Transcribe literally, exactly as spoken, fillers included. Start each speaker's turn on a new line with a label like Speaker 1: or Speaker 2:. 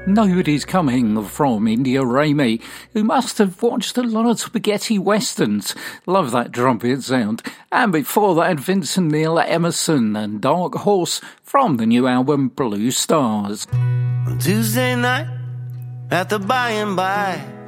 Speaker 1: Nobody's Coming from India Raimi, who must have watched a lot of spaghetti westerns. Love that trumpet sound. And before that, Vincent Neil Emerson and Dark Horse from the new album Blue Stars.
Speaker 2: On Tuesday night at the by and by,